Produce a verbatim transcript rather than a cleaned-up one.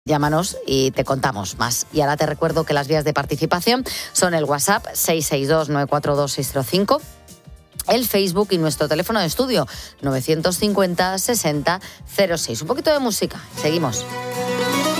Llámanos y te contamos más. Y ahora te recuerdo que las vías de participación son el WhatsApp seis seis dos, nueve cuatro dos, seis cero cinco, el Facebook y nuestro teléfono de estudio nueve cinco cero, sesenta, cero seis. Un poquito de música. Seguimos.